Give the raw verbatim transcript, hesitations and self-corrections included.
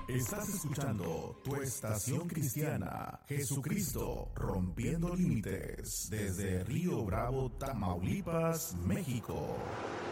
Estás escuchando tu estación cristiana, Jesucristo rompiendo límites, desde Río Bravo, Tamaulipas, México.